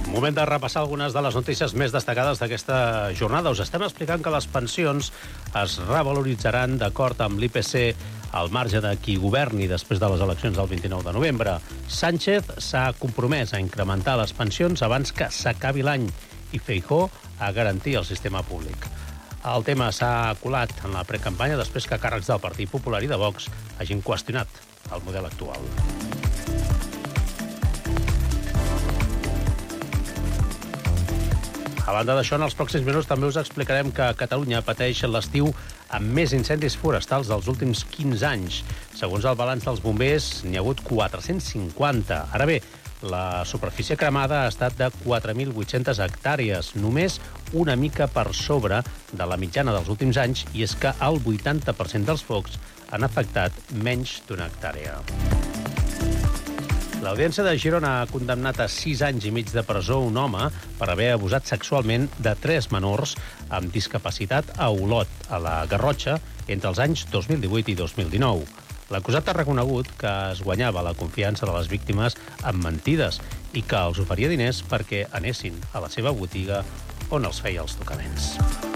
Moment de repassar algunes de les notícies més destacades d'aquesta jornada. Us estem explicant que les pensions es revaloritzaran d'acord amb l'IPC al marge de qui governi després de les eleccions del 29 de novembre. Sánchez s'ha compromès a incrementar les pensions abans que s'acabi l'any i Feijóo a garantir el sistema públic. El tema s'ha colat en la precampanya després que càrrecs del Partit Popular i de Vox hagin qüestionat el model actual. A banda d'això, en els pròxims minuts també us explicarem que Catalunya pateix l'estiu amb més incendis forestals dels últims 15 anys. Segons el balanç dels bombers, n'hi ha hagut 450. Ara bé, la superfície cremada ha estat de 4.800 hectàrees, només una mica per sobre de la mitjana dels últims anys, i és que el 80% dels focs han afectat menys d'una hectàrea. L'Audiència de Girona ha condemnat a 6 anys i mig de presó un home per haver abusat sexualment de 3 menors amb discapacitat a Olot, a la Garrotxa, entre els anys 2018 i 2019. L'acusat ha reconegut que es guanyava la confiança de les víctimes amb mentides i que els oferia diners perquè anessin a la seva botiga on els feia els tocaments.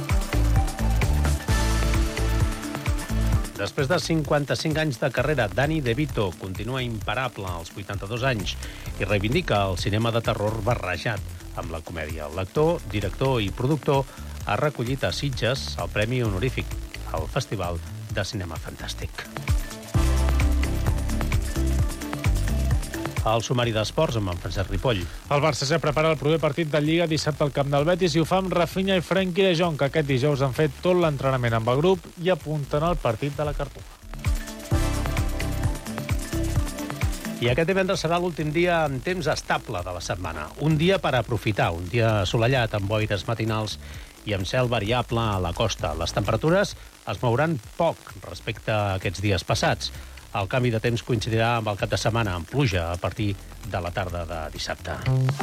Després de 55 anys de carrera, Danny DeVito continua imparable als 82 anys i reivindica el cinema de terror barrejat amb la comèdia. L'actor, director i productor ha recollit a Sitges el Premi Honorífic al Festival de Cinema Fantàstic. El sumari d'esports amb en Francesc Ripoll. El Barça ja prepara el proper partit de Lliga dissabte al camp del Betis i ho fa amb Rafinha i Frenkie de Jong, que aquest dijous han fet tot l'entrenament amb el grup i apunten al partit de la Cartuja. I aquest divendres serà l'últim dia en temps estable de la setmana. Un dia per aprofitar, un dia assolellat amb boires matinals i amb cel variable a la costa. Les temperatures es mouran poc respecte a aquests dies passats. El canvi de temps coincidirà amb el cap de setmana, amb pluja a partir de la tarda de dissabte.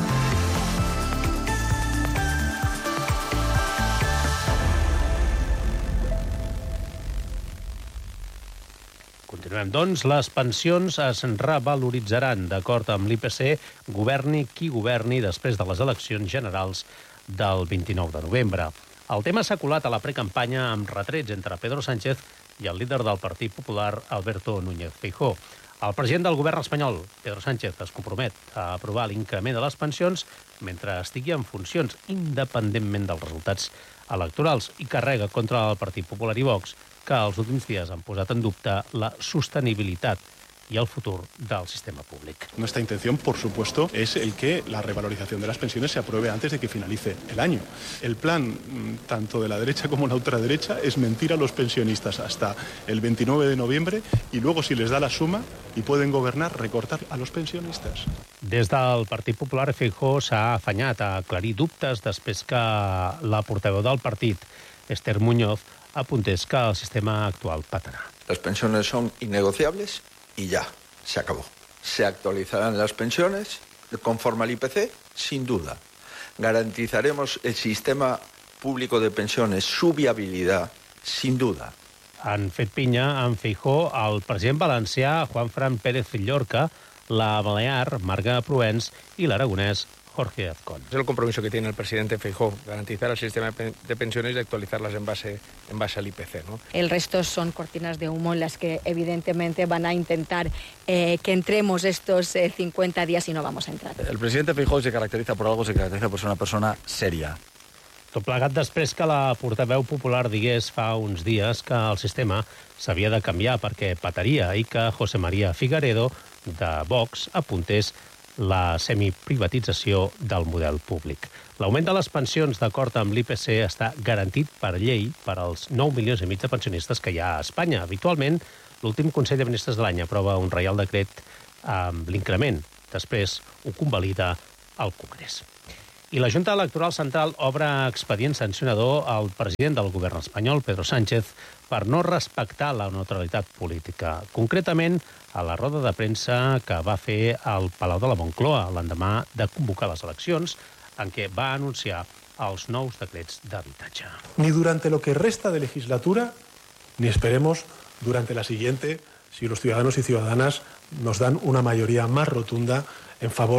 Continuem, doncs. Les pensions es revaloritzaran d'acord amb l'IPC, governi qui governi després de les eleccions generals del 29 de novembre. El tema s'ha colat a la precampanya amb retrets entre Pedro Sánchez i el líder del Partit Popular, Alberto Núñez Feijóo. El president del govern espanyol, Pedro Sánchez, es compromet a aprovar l'increment de les pensions mentre estigui en funcions, independentment dels resultats electorals, i carrega contra el Partit Popular i Vox, que els últims dies han posat en dubte la sostenibilitat y el futuro del sistema público. Nuestra intención, por supuesto, es el que la revalorización de las pensiones se apruebe antes de que finalice el año. El plan, tanto de la derecha como la ultraderecha, es mentir a los pensionistas hasta el 29 de noviembre y luego, si les da la suma y pueden gobernar, recortar a los pensionistas. Des del Partit Popular, Feijóo s'ha afanyat a aclarir dubtes després que la portaveu del partit, Esther Muñoz, apuntés que el sistema actual patarà. Las pensiones son innegociables y ya, se acabó. Se actualizarán las pensiones conforme al IPC, sin duda. Garantizaremos el sistema público de pensiones, su viabilidad, sin duda. Han fet pinya en Feijóo el president valencià Juanfran Pérez Llorca, la balear Marga Proens i l'aragonès Jorge Azcón. Es el compromiso que tiene el presidente Feijóo, garantizar el sistema de pensiones y actualizarlas en base al IPC, ¿no? El resto son cortinas de humo en las que evidentemente van a intentar que entremos estos 50 días y no vamos a entrar. El presidente Feijóo se caracteriza por algo, se caracteriza por ser una persona seria. Tot plegat després que la portaveu popular digués fa uns dies que el sistema s'havia de canviar perquè pataria i que José María Figaredo, de Vox, apuntés la semiprivatització del model públic. L'augment de les pensions d'acord amb l'IPC està garantit per llei per als 9 milions i mig de pensionistes que hi ha a Espanya. Habitualment, l'últim Consell de Ministres de l'any aprova un reial decret amb l'increment. Després ho convalida al Congrés. I la Junta Electoral Central obre expedient sancionador al president del govern espanyol, Pedro Sánchez, per no respectar la neutralitat política. Concretament, a la roda de premsa que va fer al Palau de la Moncloa l'endemà de convocar les eleccions, en què va anunciar els nous decrets d'habitatge. Ni durante lo que resta de legislatura, ni esperemos durante la siguiente, si los ciudadanos y ciudadanas nos dan una mayoría más rotunda en favor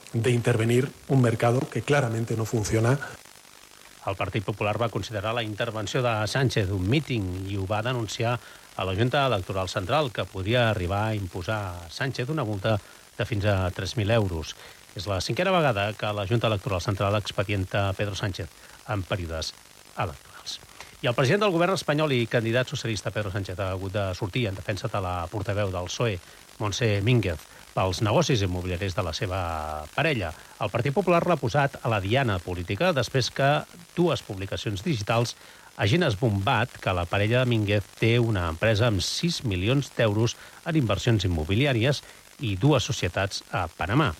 de intervenir un mercado que claramente no funciona. El Partit Popular va considerar la intervenció de Sánchez un míting i ho va denunciar a la Junta Electoral Central, que podria arribar a imposar a Sánchez una multa de fins a 3.000 euros. És la 5a vegada que la Junta Electoral Central expedienta Pedro Sánchez en períodes electorals. I el president del govern espanyol i candidat socialista Pedro Sánchez ha hagut de sortir en defensa de la portaveu del PSOE, Montse Mínguez, pels negocis immobiliaris de la seva parella. El Partit Popular l'ha posat a la diana política després que dues publicacions digitals hagin esbombat que la parella de Mínguez té una empresa amb 6 milions d'euros en inversions immobiliàries i dues societats a Panamà.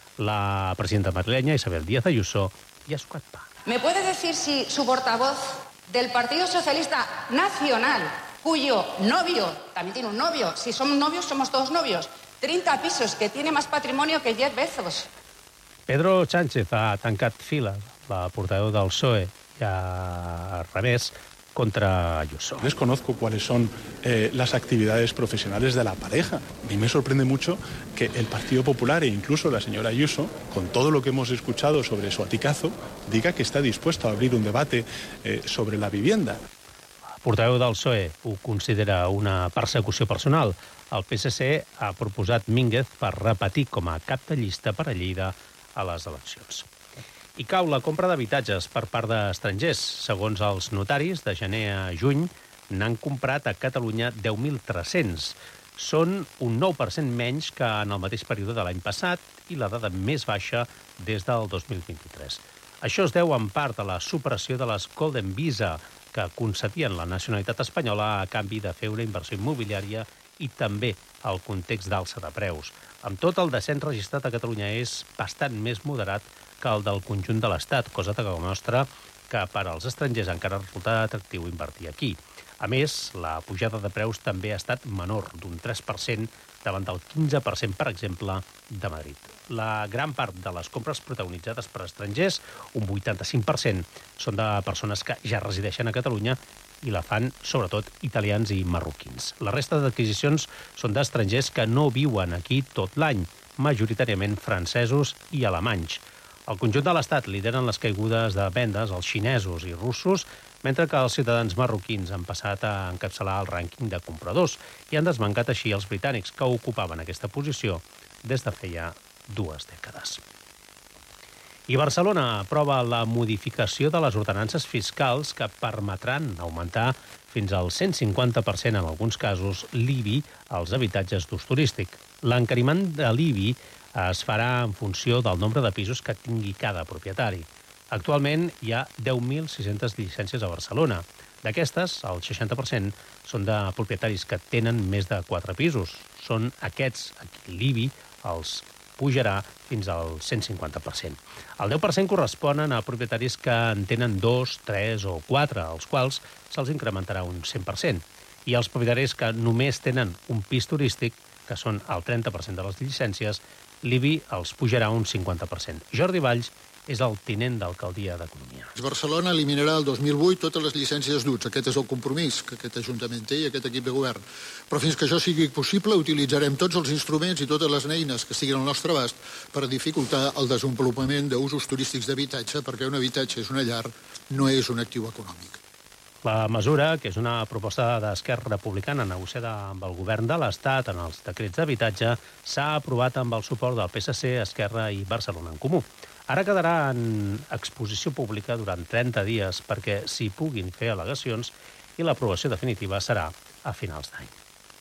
La presidenta madrileña, Isabel Díaz Ayuso, ja ha sucat pa. ¿Me puede decir si su portavoz del Partido Socialista Nacional, cuyo novio, también tiene un novio, si somos novios, somos todos novios, 30 pisos, que tiene más patrimonio que Jeff Bezos? Pedro Sánchez ha tancat fila, la portaveu del PSOE, i al revés, contra Ayuso. Desconozco cuáles son las actividades profesionales de la pareja. A mí me sorprende mucho que el Partido Popular e incluso la señora Ayuso, con todo lo que hemos escuchado sobre su aticazo, diga que está dispuesto a abrir un debate sobre la vivienda. El portaveu del PSOE ho considera una persecució personal. El PSC ha proposat Mínguez per repetir com a cap de llista per a Lleida a les eleccions. I cau la compra d'habitatges per part d'estrangers. Segons els notaris, de gener a juny n'han comprat a Catalunya 10.300. Són un 9% menys que en el mateix període de l'any passat i la dada més baixa des del 2023. Això es deu en part a la supressió de les Golden Visa, que concedien la nacionalitat espanyola a canvi de fer una inversió immobiliària i també al context d'alça de preus. Amb tot, el descens registrat a Catalunya és bastant més moderat que el del conjunt de l'Estat, cosa que mostra que per als estrangers encara resulta atractiu invertir aquí. A més, la pujada de preus també ha estat menor, d'un 3% davant del 15%, per exemple, de Madrid. La gran part de les compres protagonitzades per estrangers, un 85%, són de persones que ja resideixen a Catalunya i la fan, sobretot, italians i marroquins. La resta d'adquisicions són d'estrangers que no viuen aquí tot l'any, majoritàriament francesos i alemanys. Al conjunt de l'Estat lideren les caigudes de vendes els xinesos i russos, mentre que els ciutadans marroquins han passat a encapçalar el rànquing de compradors i han desbancat així els britànics, que ocupaven aquesta posició des de feia 2 dècades. I Barcelona aprova la modificació de les ordenances fiscals que permetran augmentar fins al 150% en alguns casos l'IBI als habitatges d'ús turístic. L'encariment de l'IBI es farà en funció del nombre de pisos que tingui cada propietari. Actualment hi ha 10.600 llicències a Barcelona. D'aquestes, el 60% són de propietaris que tenen més de 4 pisos. Són aquests a qui l'IBI els pujarà fins al 150%. El 10% corresponen a propietaris que en tenen 2, 3 o 4, als quals se'ls incrementarà un 100%. I els propietaris que només tenen un pis turístic, que són el 30% de les llicències, l'IBI els pujarà un 50%. Jordi Valls és el tinent d'alcaldia d'Economia. Barcelona eliminarà el 2008 totes les llicències d'ús. Aquest és el compromís que aquest Ajuntament té i aquest equip de govern. Però fins que això sigui possible, utilitzarem tots els instruments i totes les eines que estiguin al nostre abast per dificultar el desenvolupament d'usos turístics d'habitatge, perquè un habitatge és una llar, no és un actiu econòmic. La mesura, que és una proposta d'Esquerra Republicana negociada amb el govern de l'Estat en els decrets d'habitatge, s'ha aprovat amb el suport del PSC, Esquerra i Barcelona en Comú. Ara quedarà en exposició pública durant 30 dies perquè s'hi puguin fer al·legacions i l'aprovació definitiva serà a finals d'any.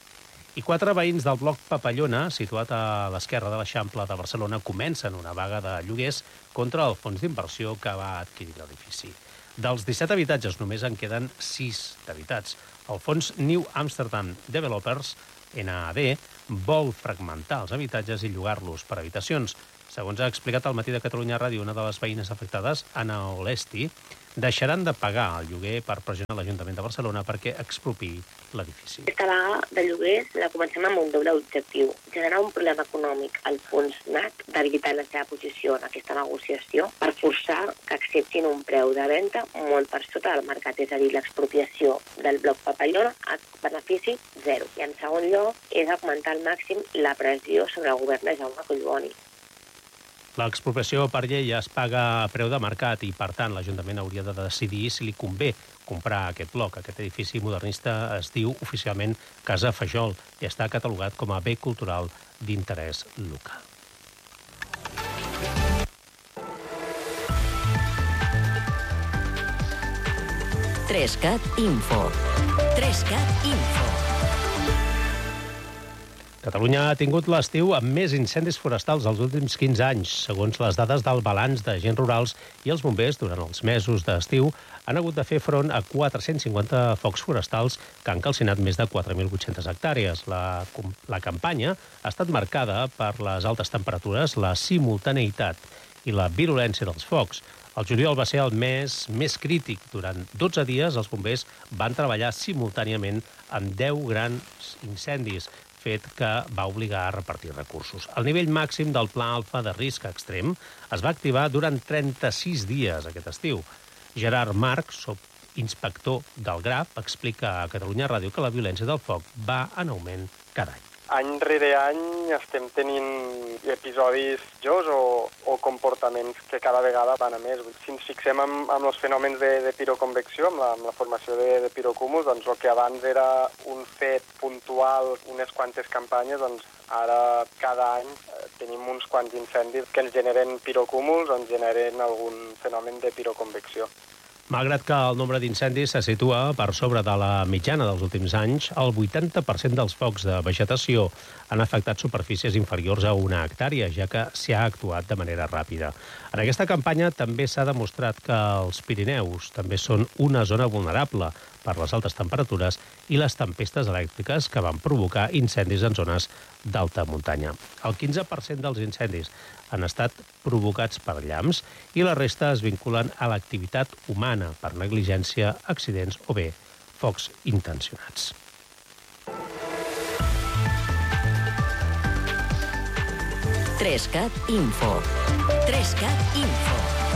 I 4 veïns del bloc Papallona, situat a l'esquerra de l'Eixample de Barcelona, comencen una vaga de lloguers contra el fons d'inversió que va adquirir l'edifici. Dels 17 habitatges només en queden 6 d'habitats. El fons New Amsterdam Developers, NAD, vol fragmentar els habitatges i llogar-los per habitacions. Segons ha explicat al Matí de Catalunya Ràdio una de les veïnes afectades, Anna Olesti, deixaran de pagar el lloguer per pressionar l'Ajuntament de Barcelona perquè expropiï l'edifici. Aquesta vaga de lloguers la comencem amb un doble objectiu: generar un problema econòmic al fons NAC, debilitar la seva posició en aquesta negociació, per forçar que acceptin un preu de venda molt per sota del mercat, és a dir, l'expropiació del bloc Papallona a benefici zero. I en segon lloc, és augmentar al màxim la pressió sobre el govern de Jaume Collboni. L'expropiació per llei es paga a preu de mercat i, per tant, l'Ajuntament hauria de decidir si li convé comprar aquest bloc. Aquest edifici modernista es diu oficialment Casa Fajol i està catalogat com a bé cultural d'interès local. Trescat Info. Trescat Info. Catalunya ha tingut l'estiu amb més incendis forestals els últims 15 anys. Segons les dades del balanç d'agents rurals i els bombers, durant els mesos d'estiu han hagut de fer front a 450 focs forestals que han calcinat més de 4.800 hectàrees. La campanya ha estat marcada per les altes temperatures, la simultaneïtat i la virulència dels focs. El juliol va ser el mes més crític. Durant 12 dies els bombers van treballar simultàniament amb 10 grans incendis, fet que va obligar a repartir recursos. El nivell màxim del Pla Alfa de risc extrem es va activar durant 36 dies aquest estiu. Gerard Marc, inspector del GRAF, explica a Catalunya Ràdio que la violència del foc va en augment cada any. Any rere any estem tenint episodis greus o comportaments que cada vegada van a més. Si ens fixem amb els fenòmens de piroconvecció, amb la formació de pirocúmuls, doncs el que abans era un fet puntual, unes quantes campanyes, doncs ara cada any tenim uns quants incendis que ens generen pirocúmuls o ens generen algun fenomen de piroconvecció. Malgrat que el nombre d'incendis se situa per sobre de la mitjana dels últims anys, el 80% dels focs de vegetació han afectat superfícies inferiors a 1 hectàrea, ja que s'hi ha actuat de manera ràpida. En aquesta campanya també s'ha demostrat que els Pirineus també són una zona vulnerable per les altes temperatures i les tempestes elèctriques que van provocar incendis en zones d'alta muntanya. El 15% dels incendis han estat provocats per llamps i la resta es vinculen a l'activitat humana per negligència, accidents o bé focs intencionats. Trescat Info. Trescat Info.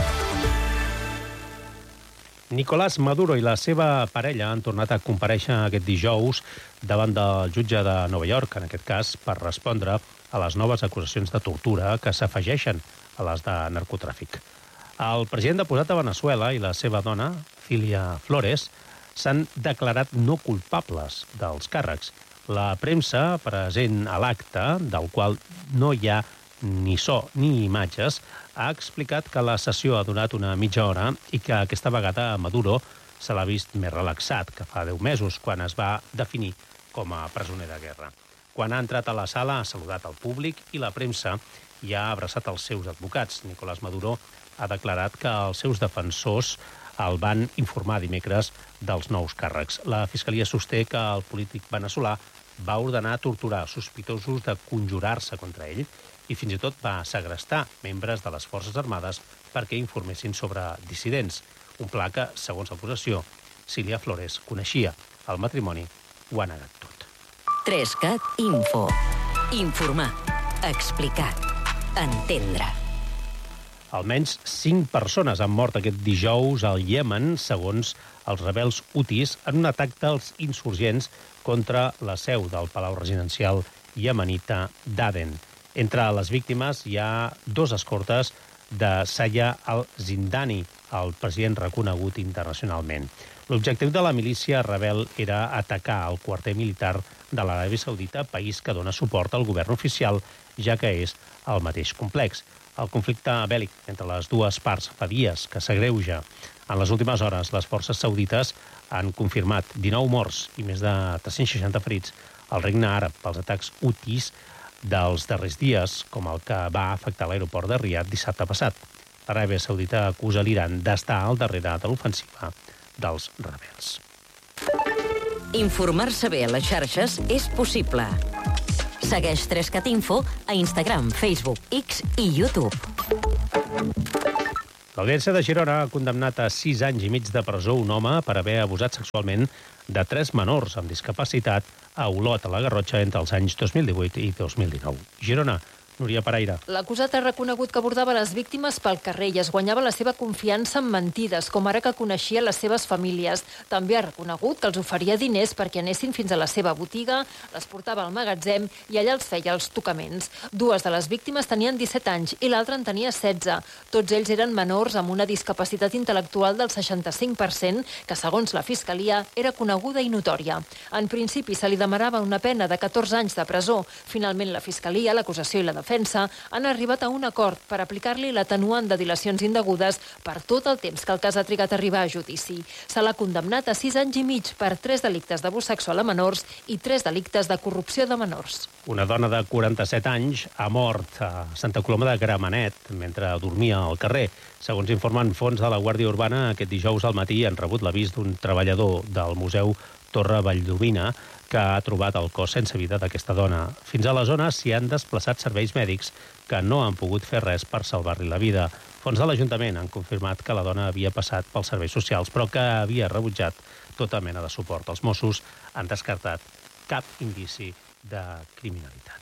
Nicolás Maduro i la seva parella han tornat a comparèixer aquest dijous davant del jutge de Nova York, en aquest cas per respondre a les noves acusacions de tortura que s'afegeixen a les de narcotràfic. El president deposat a Venezuela i la seva dona, Cilia Flores, s'han declarat no culpables dels càrrecs. La premsa present a l'acte, del qual no hi ha ni so ni imatges, ha explicat que la sessió ha durat una mitja hora i que aquesta vegada a Maduro se l'ha vist més relaxat que fa 10 mesos, quan es va definir com a presoner de guerra. Quan ha entrat a la sala ha saludat al públic i la premsa i ha abraçat els seus advocats. Nicolás Maduro ha declarat que els seus defensors el van informar dimecres dels nous càrrecs. La Fiscalia sosté que el polític veneçolà va ordenar torturar sospitosos de conjurar-se contra ell i fins i tot va segrestar membres de les Forces Armades perquè informessin sobre dissidents. Un pla que, segons l'acusació, Cilia Flores coneixia. El matrimoni ho ha negat tot. Trescat Info. Informar. Explicar. Entendre. Almenys 5 persones han mort aquest dijous al Iemen, segons els rebels hutis, en un atac dels insurgents contra la seu del Palau Residencial iemenita d'Aden. Entre les víctimes hi ha 2 escortes de Saya al-Zindani, el president reconegut internacionalment. L'objectiu de la milícia rebel era atacar el quarter militar de l'Aràbia Saudita, país que dona suport al govern oficial, ja que és el mateix complex. El conflicte bèl·lic entre les dues parts fa dies que s'agreuja. En les últimes hores, les forces saudites han confirmat 19 morts i més de 360 ferits al Regne Àrab pels atacs hutis dels darrers dies, com el que va afectar l'aeroport de Riad dissabte passat. L'Aràbia Saudita acusa l'Iran d'estar al darrere de l'ofensiva dels rebels. Informar-se bé a les xarxes és possible. Segueix Trescat Info a Instagram, Facebook, X i YouTube. L'Audiència de Girona ha condemnat a 6 anys i mig de presó un home per haver abusat sexualment de 3 menors amb discapacitat a Olot, a la Garrotxa, entre els anys 2018 i 2019. Girona Núria Paraire. L'acusat ha reconegut que abordava les víctimes pel carrer i es guanyava la seva confiança amb mentides, com ara que coneixia les seves famílies. També ha reconegut que els oferia diners perquè anessin fins a la seva botiga, les portava al magatzem i allà els feia els tocaments. Dues de les víctimes tenien 17 anys i l'altra en tenia 16. Tots ells eren menors amb una discapacitat intel·lectual del 65%, que segons la Fiscalia era coneguda i notòria. En principi se li demanava una pena de 14 anys de presó. Finalment la Fiscalia, l'acusació i la defensa han arribat a un acord per aplicar-li l'atenuant de dilacions indegudes per tot el temps que el cas ha trigat a arribar a judici. Se l'ha condemnat a 6 anys i mig per 3 delictes d'abús sexual a menors i 3 delictes de corrupció de menors. Una dona de 47 anys ha mort a Santa Coloma de Gramenet mentre dormia al carrer. Segons informen fonts de la Guàrdia Urbana, aquest dijous al matí han rebut l'avís d'un treballador del Museu Torre Valldovina que ha trobat el cos sense vida d'aquesta dona. Fins a la zona s'hi han desplaçat serveis mèdics que no han pogut fer res per salvar-li la vida. Fons de l'Ajuntament han confirmat que la dona havia passat pels serveis socials, però que havia rebutjat tota mena de suport. Els Mossos han descartat cap indici de criminalitat.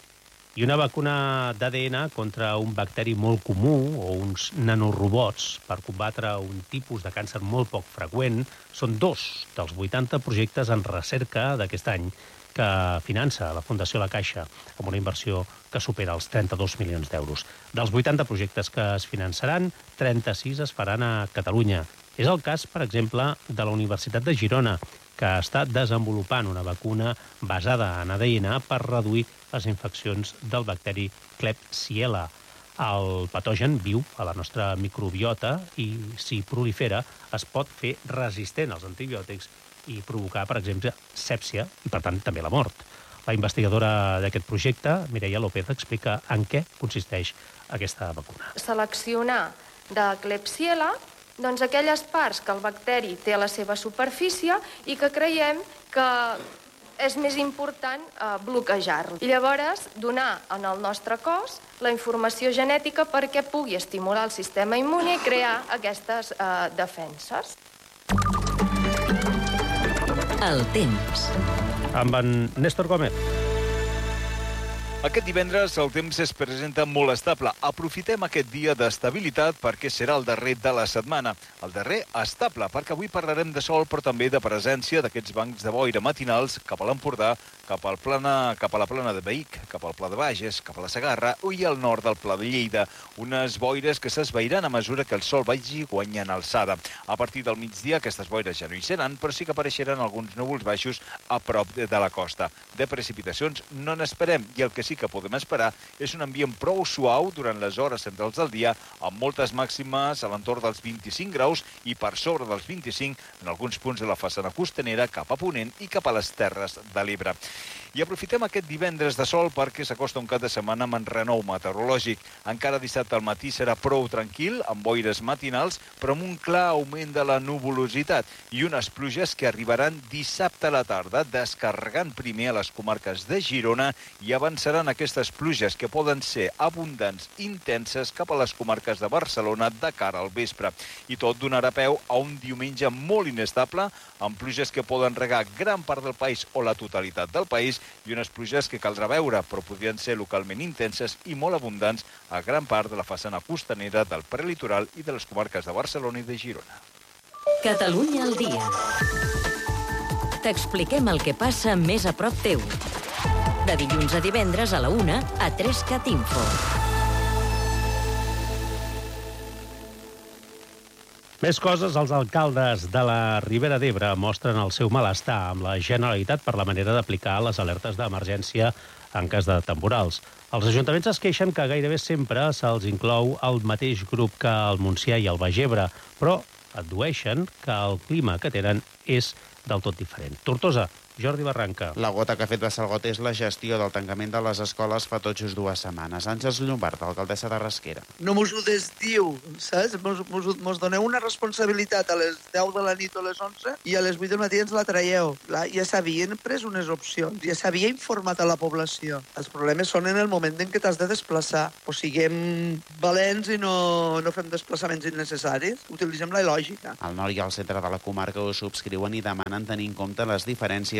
I una vacuna d'ADN contra un bacteri molt comú o uns nanorobots per combatre un tipus de càncer molt poc freqüent són 2 dels 80 projectes en recerca d'aquest any que finança la Fundació La Caixa amb una inversió que supera els 32 milions d'euros. Dels 80 projectes que es finançaran, 36 es faran a Catalunya. És el cas, per exemple, de la Universitat de Girona, que està desenvolupant una vacuna basada en ADN per reduir les infeccions del bacteri Klebsiella. El patogen viu a la nostra microbiota i, si prolifera, es pot fer resistent als antibiòtics i provocar, per exemple, sèpsia i, per tant, també la mort. La investigadora d'aquest projecte, Mireia López, explica en què consisteix aquesta vacuna. Seleccionar de Klebsiella doncs aquelles parts que el bacteri té a la seva superfície i que creiem que és més important bloquejar-lo. I llavors donar en el nostre cos la informació genètica perquè pugui estimular el sistema immune i crear aquestes defenses. El temps. Amb en Néstor Gómez. Aquest divendres el temps es presenta molt estable. Aprofitem aquest dia d'estabilitat perquè serà el darrer de la setmana. El darrer estable, perquè avui parlarem de sol, però també de presència d'aquests bancs de boira matinals cap a l'Empordà, cap a la plana de Vic, cap al Pla de Bages, cap a la Segarra i al nord del Pla de Lleida. Unes boires que s'esvairan a mesura que el sol vagi guanyant alçada. A partir del migdia aquestes boires ja no hi seran, però sí que apareixeran alguns núvols baixos a prop de la costa. De precipitacions no n'esperem i el que sí que podem esperar és un ambient prou suau durant les hores centrals del dia, amb moltes màximes a l'entorn dels 25 graus i per sobre dels 25 en alguns punts de la façana costanera cap a Ponent i cap a les Terres de l'Ebre. I aprofitem aquest divendres de sol perquè s'acosta un cap de setmana amb enrenou meteorològic. Encara dissabte al matí serà prou tranquil, amb boires matinals, però amb un clar augment de la nuvolositat i unes pluges que arribaran dissabte a la tarda, descarregant primer a les comarques de Girona i avançaran aquestes pluges que poden ser abundants, intenses, cap a les comarques de Barcelona de cara al vespre. I tot donarà peu a un diumenge molt inestable, amb pluges que poden regar gran part del país o la totalitat del país, i unes pluges que caldrà veure, però podrien ser localment intenses i molt abundants a gran part de la façana costanera del prelitoral i de les comarques de Barcelona i de Girona. Catalunya al dia. T'expliquem el que passa més a prop teu. De dilluns a divendres a la 1 a 3CAT Info. Més coses, els alcaldes de la Ribera d'Ebre mostren el seu malestar amb la Generalitat per la manera d'aplicar les alertes d'emergència en cas de temporals. Els ajuntaments es queixen que gairebé sempre se'ls inclou el mateix grup que el Montsià i el Baix Ebre, però addueixen que el clima que tenen és del tot diferent. Tortosa, Jordi Barranca. La gota que ha fet Bassalgot és la gestió del tancament de les escoles fa tot just 2 setmanes. Àngels Llombard, alcaldessa de Rasquera. No mos ho desdiu, saps? Mos doneu una responsabilitat a les 10 de la nit o a les 11 i a les 8 del matí ens la traieu. Ja s'havien pres unes opcions, ja s'havia informat a la població. Els problemes són en el moment en què t'has de desplaçar. O siguem valents i no fem desplaçaments innecessaris, utilitzem la lògica. Al nord i al centre de la comarca ho subscriuen i demanen tenir en compte les diferències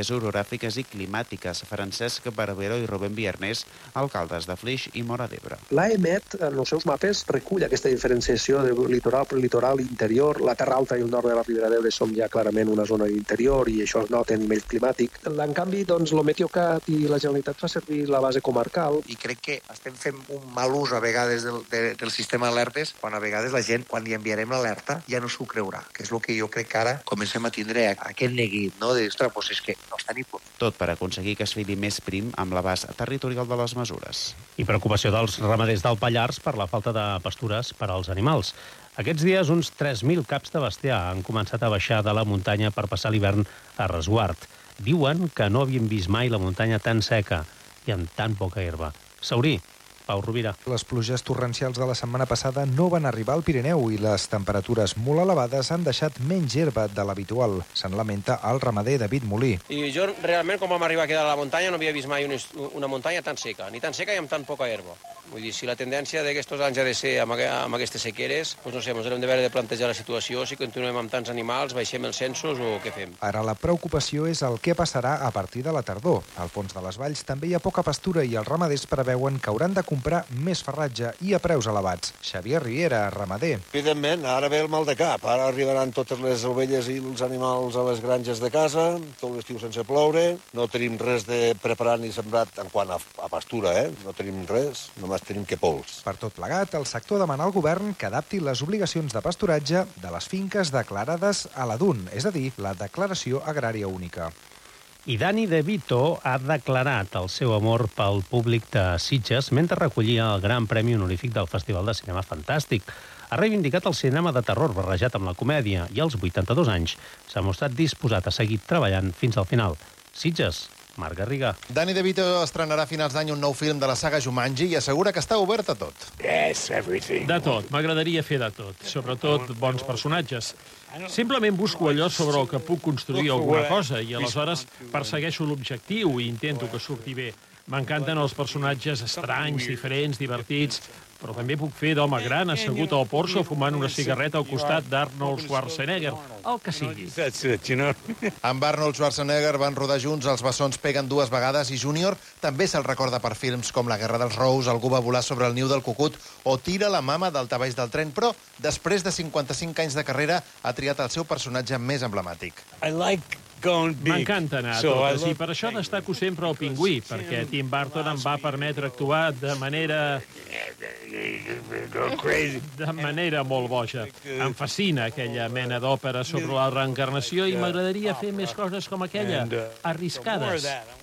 condicions orogràfiques i climàtiques. Francesc Barbero i Rubén Viernés, alcaldes de Flix i Móra d'Ebre. L'AEMET, en els seus mapes, recull aquesta diferenciació de litoral, prelitoral, interior. La Terra Alta i el nord de la Ribera d'Ebre som ja clarament una zona interior i això es nota a nivell climàtic. En canvi, doncs, el Meteocat i la Generalitat fa servir la base comarcal. I crec que estem fent un mal ús a vegades del sistema d'alertes, quan a vegades la gent, quan li enviarem l'alerta, ja no s'ho creurà, que és el que jo crec que ara comencem a tindre aquest neguit, no? De dir, ostres, doncs és que no està ni por. Tot per aconseguir que es fili més prim amb l'abast territorial de les mesures. I preocupació dels ramaders del Pallars per la falta de pastures per als animals. Aquests dies, uns 3.000 caps de bestiar han començat a baixar de la muntanya per passar l'hivern a resguard. Diuen que no havien vist mai la muntanya tan seca i amb tan poca herba. Saurí, Pau Rovira. Les pluges torrencials de la setmana passada no van arribar al Pirineu i les temperatures molt elevades han deixat menys herba de l'habitual. Se'n lamenta el ramader David Molí. I jo realment, quan vam arribar aquí a la muntanya, no havia vist mai una muntanya tan seca, ni tan seca i amb tan poca herba. Vull dir, si la tendència d'aquests anys ha de ser amb aquestes sequeres, doncs no sé, ens hem de plantejar la situació, si continuem amb tants animals, baixem els censos o què fem. Ara la preocupació és el què passarà a partir de la tardor. Al fons de les valls també hi ha poca pastura i els ramaders preveuen que hauran de comprar més farratge i a preus elevats. Xavier Riera, ramader. Evidentment, ara ve el mal de cap. Ara arribaran totes les ovelles i els animals a les granges de casa, tot l'estiu sense ploure, no tenim res de preparat ni sembrat en quant a pastura, no tenim res, només tenim que pols. Per tot plegat, el sector demana al govern que adapti les obligacions de pasturatge de les finques declarades a la DUN, és a dir, la Declaració Agrària Única. I Dani De Vito ha declarat el seu amor pel públic de Sitges mentre recollia el Gran Premi Honorífic del Festival de Cinema Fantàstic. Ha reivindicat el cinema de terror barrejat amb la comèdia i als 82 anys s'ha mostrat disposat a seguir treballant fins al final. Sitges, Marc Garriga. Dani De Vito estrenarà a finals d'any un nou film de la saga Jumanji i assegura que està obert a tot. Yes, everything. De tot. M'agradaria fer de tot. Sobretot bons personatges. Simplement busco allò sobre el que puc construir alguna cosa i aleshores persegueixo l'objectiu i intento que surti bé. M'encanten els personatges estranys, diferents, divertits, però també puc fer d'home gran assegut al Porsche fumant una cigarreta al costat d'Arnold Schwarzenegger, el que sigui. Amb Arnold Schwarzenegger van rodar junts Els bessons peguen dues vegades i Júnior també se'l recorda per films com La guerra dels Rous, Algú va volar sobre el niu del cucut o Tira la mama del tabaix del tren, però després de 55 anys de carrera ha triat el seu personatge més emblemàtic. M'encanta anar a totes i per això destaco sempre el Pingüí, perquè Tim Burton em va permetre actuar de manera molt boja. Em fascina aquella mena d'òpera sobre la reencarnació i m'agradaria fer més coses com aquella, arriscades.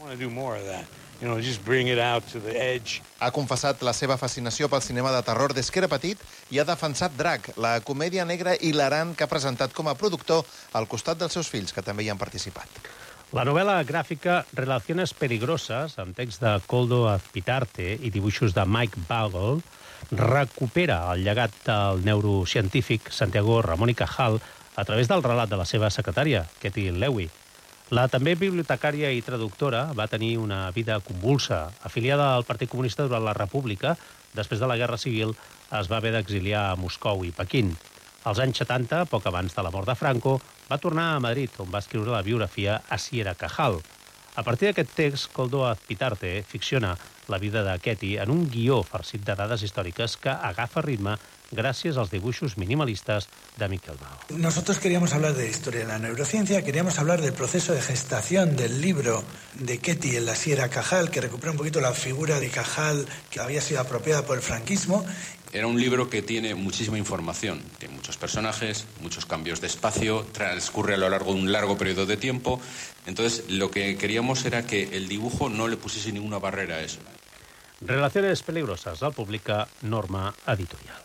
Ha confessat la seva fascinació pel cinema de terror des que era petit i ha defensat Drac, la comèdia negra hilarant que ha presentat com a productor al costat dels seus fills, que també hi han participat. La novel·la gràfica Relaciones Peligrosas, amb text de Koldo Azpitarte i dibuixos de Mike Bagel, recupera el llegat del neurocientífic Santiago Ramón y Cajal a través del relat de la seva secretària, Katie Lewy. La també bibliotecària i traductora va tenir una vida convulsa. Afiliada al Partit Comunista durant la República, després de la Guerra Civil es va haver d'exiliar a Moscou i Pequín. Als anys 70, poc abans de la mort de Franco, va tornar a Madrid, on va escriure la biografia Asiera Cajal. A partir d'aquest text, Koldo Azpitarte ficciona la vida de Ketty en un guió farcit de dades històriques que agafa ritme gràcies als dibuixos minimalistes de Miquel Bao. Nosotros queríamos hablar de historia de la neurociencia, queríamos hablar del proceso de gestación del libro de Ketty en la Asiera Cajal, que recupera un poquito la figura de Cajal que había sido apropiada por el franquismo. Era un libro que tiene muchísima información, tiene muchos personajes, muchos cambios de espacio, transcurre a lo largo de un largo periodo de tiempo. Entonces, lo que queríamos era que el dibujo no le pusiese ninguna barrera a eso. Relaciones Peligrosas, el publica Norma Editorial.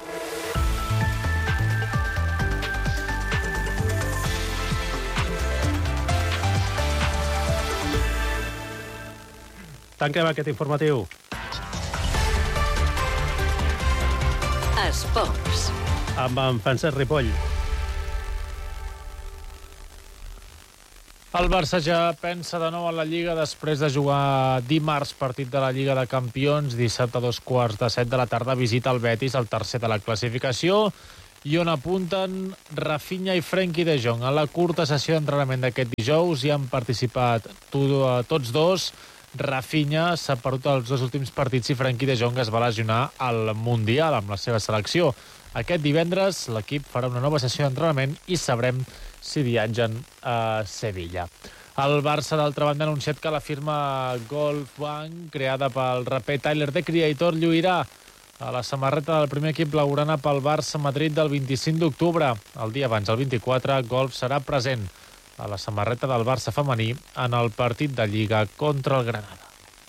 Tanquem aquest informatiu. Esports. Amb en Francesc Ripoll. El Barça ja pensa de nou en la Lliga després de jugar dimarts partit de la Lliga de Campions. Dissabte a 2:15 de la tarda visita el Betis, el tercer de la classificació. i on apunten Rafinha i Frenkie de Jong. A la curta sessió d'entrenament d'aquest dijous hi han participat tots dos. Rafinha s'ha perdut els 2 últims partits i Frenkie de Jong es va lesionar al Mundial amb la seva selecció. Aquest divendres l'equip farà una nova sessió d'entrenament i sabrem si viatgen a Sevilla. El Barça, d'altra banda, ha anunciat que la firma Golf Bank, creada pel raper Tyler, The Creator, lluirà a la samarreta del primer equip blaugrana pel Barça Madrid del 25 d'octubre. El dia abans, el 24, Golf serà present a la samarreta del Barça femení en el partit de Lliga contra el Granada.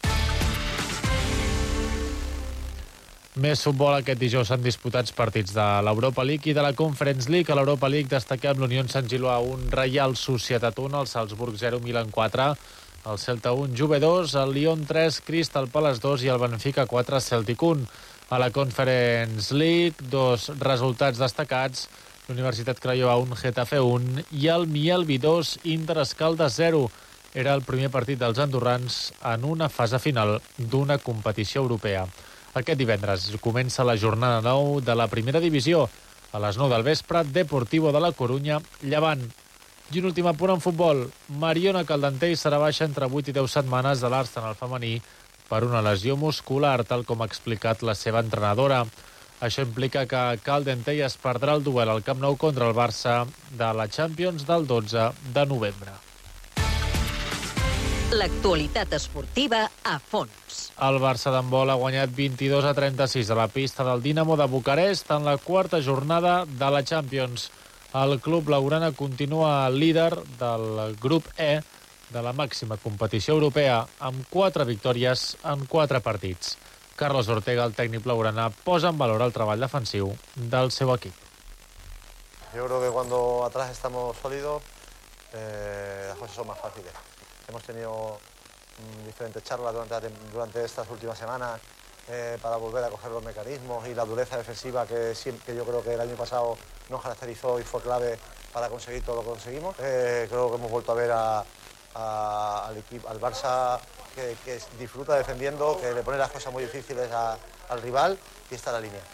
Més futbol. Aquest dijous s'han disputats partits de l'Europa League i de la Conference League. A l'Europa League destaquem l'Unió Sant Gilua 1, Reial Societat 1, el Salzburg 0, Milan 4, el Celta 1, Juve 2, el Lyon 3, Crystal Palace 2 i el Benfica 4, Celtic 1. A la Conference League, 2 resultats destacats: l'Universitat Craiova 1, Getafe 1 i el Mielvi 2, Inter Escaldes 0. Era el primer partit dels andorrans en una fase final d'una competició europea. Aquest divendres comença la jornada 9 de la primera divisió. A les 9 del vespre, Deportivo de la Corunya, Llevant. I un últim apunt en futbol. Mariona Caldentey serà baixa entre 8 i 10 setmanes de l'Arsenal femení per una lesió muscular, tal com ha explicat la seva entrenadora. Això implica que Caldentey es perdrà el duel al Camp Nou contra el Barça de la Champions del 12 de novembre. L'actualitat esportiva a fons. El Barça d'handbol ha guanyat 22-36 a la pista del Dinamo de Bucarest en la quarta jornada de la Champions. El club blaugrana continua líder del grup E de la màxima competició europea amb 4 victòries en 4 partits. Carlos Ortega, el tècnic blaugrana, posa en valor el treball defensiu del seu equip. Yo creo que cuando atrás estamos sólidos, las cosas son más fáciles. Hemos tenido diferentes charlas durante estas últimas semanas para volver a coger los mecanismos y la dureza defensiva que yo creo que el año pasado nos caracterizó y fue clave para conseguir todo lo que conseguimos. Creo que hemos vuelto a ver al equipo, al Barça que disfruta defendiendo, que le pone las cosas muy difíciles al rival y está en la línea.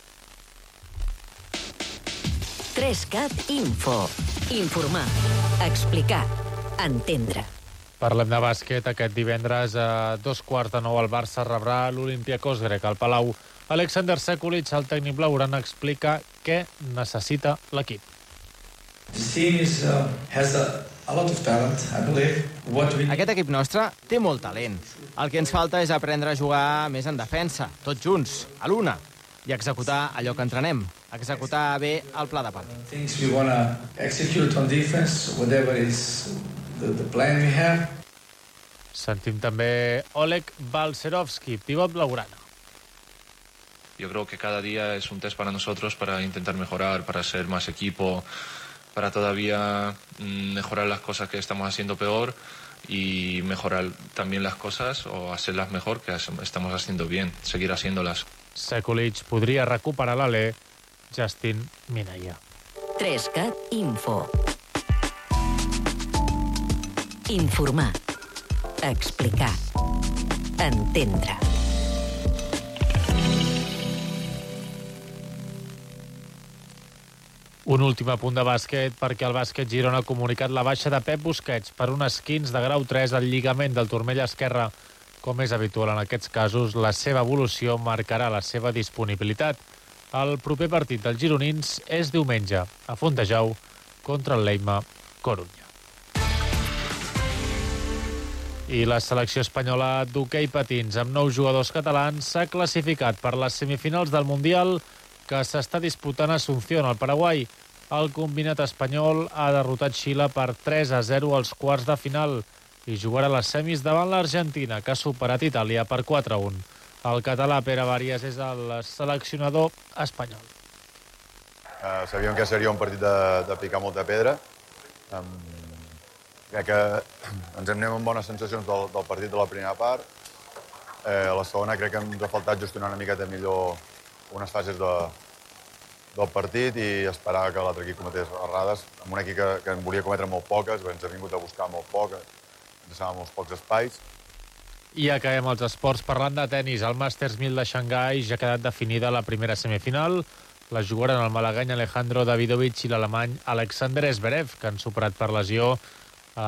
3CAT Info. Informar, explicar, entendre. Parlem de bàsquet. Aquest divendres a 2:15 el Barça rebrà l'Olympiacos grec al Palau. Alexander Sekulic, el tècnic blaugrana, explica què necessita l'equip. Aquest equip nostre té molt talent. El que ens falta és aprendre a jugar més en defensa, tots junts, a l'una, i executar allò que entrenem, executar bé el pla de part. Sentim també Oleg Balcerovski, pivot blaugrana. Yo creo que cada día es un test para nosotros para intentar mejorar, para ser más equipo, para todavía mejorar las cosas que estamos haciendo peor y mejorar también las cosas o hacerlas mejor que estamos haciendo bien, seguir haciéndolas. Sekulic podria recuperar l'alè Justin Minaya. 3CAT Info. Informar, explicar, entendre. Un últim apunt de bàsquet, perquè el bàsquet Girona ha comunicat la baixa de Pep Busquets per un esquinç de grau 3 al lligament del turmell esquerre. Com és habitual en aquests casos, la seva evolució marcarà la seva disponibilitat. El proper partit dels gironins és diumenge, a Fontejau, contra el Leima Corunya. I la selecció espanyola d'hoquei patins amb 9 jugadors catalans s'ha classificat per les semifinals del Mundial que s'està disputant a Asunción, al Paraguai. El combinat espanyol ha derrotat Xile per 3-0 als quarts de final i jugarà les semis davant l'Argentina, que ha superat Itàlia per 4-1. El català Pere Bàries és el seleccionador espanyol. Sabíem que seria un partit de picar molta pedra. Crec que ens anem amb bones sensacions del partit de la primera part. A la segona crec que ens ha faltat gestionar una miqueta millor unes fases del partit i esperar que l'altre equip cometés errades. Amb un equip que en volia cometre molt poques, ens ha vingut a buscar molt poc, ens deixava molts pocs espais. I acabem els esports parlant de tennis. El Masters 1000 de Xangai ja ha quedat definida la primera semifinal. Les jugaren el malagany Alejandro Davidovich i l'alemany Alexander Zverev, que han superat per lesió